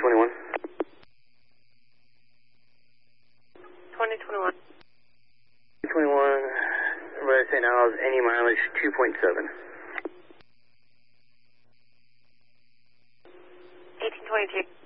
2021. 2021. 2021, what I say now is any mileage 2.7. 1822.